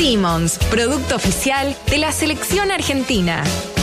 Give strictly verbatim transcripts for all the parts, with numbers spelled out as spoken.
Simmons, producto oficial de la selección argentina.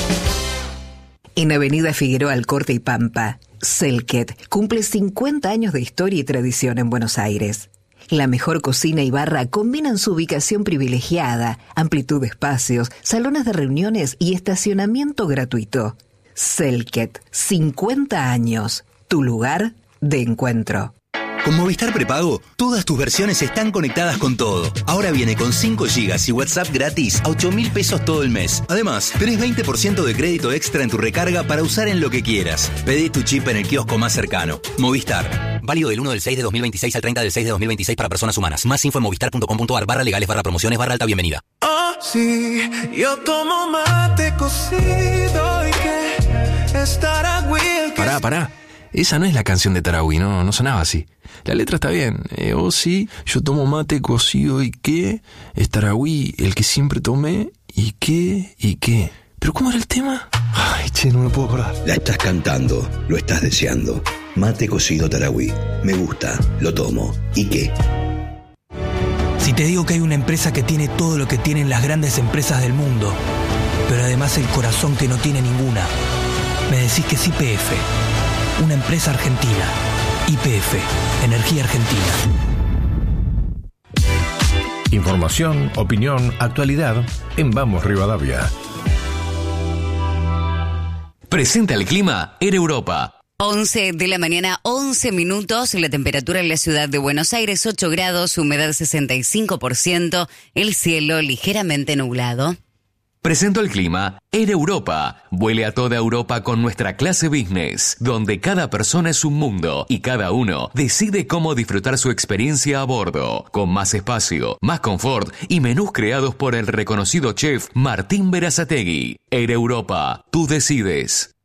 En Avenida Figueroa Alcorta y Pampa, Selket cumple cincuenta años de historia y tradición en Buenos Aires. La mejor cocina y barra combinan su ubicación privilegiada, amplitud de espacios, salones de reuniones y estacionamiento gratuito. Selket, cincuenta años, tu lugar de encuentro. Con Movistar Prepago, todas tus versiones están conectadas con todo. Ahora viene con cinco gigas y WhatsApp gratis a ocho mil pesos todo el mes. Además, tenés veinte por ciento de crédito extra en tu recarga para usar en lo que quieras. Pedí tu chip en el kiosco más cercano. Movistar. Válido del uno del seis de dos mil veintiséis al treinta del seis de dos mil veintiséis para personas humanas. Más info en movistar.com.ar barra legales barra promociones barra alta bienvenida. Oh, sí, yo tomo mate cocido y que estará Will. Pará, pará. Esa no es la canción de Tarahui, no, no sonaba así. La letra está bien. Eh, oh sí, yo tomo mate cocido y qué. Es Tarahui, el que siempre tomé. ¿Y qué? ¿Y qué? ¿Pero cómo era el tema? Ay, che, no me puedo acordar. La estás cantando, lo estás deseando. Mate cocido Tarahui. Me gusta, lo tomo. ¿Y qué? Si te digo que hay una empresa que tiene todo lo que tienen las grandes empresas del mundo, pero además el corazón que no tiene ninguna, me decís que es Y P F. Una empresa argentina. Y P F, Energía Argentina. Información, opinión, actualidad en Vamos Rivadavia. Presenta el clima Air Europa. once de la mañana, once minutos, la temperatura en la ciudad de Buenos Aires, ocho grados, humedad sesenta y cinco por ciento, el cielo ligeramente nublado. Presento el clima Air Europa. Vuele a toda Europa con nuestra clase business, donde cada persona es un mundo y cada uno decide cómo disfrutar su experiencia a bordo, con más espacio, más confort y menús creados por el reconocido chef Martín Berazategui. Air Europa, tú decides.